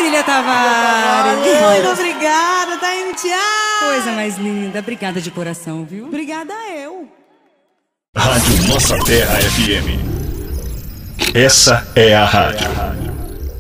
Marília Tavares. Muito obrigada, tá indo, Coisa mais linda. Obrigada de coração, viu? Obrigada eu. Rádio Nossa Terra FM. Essa é a rádio.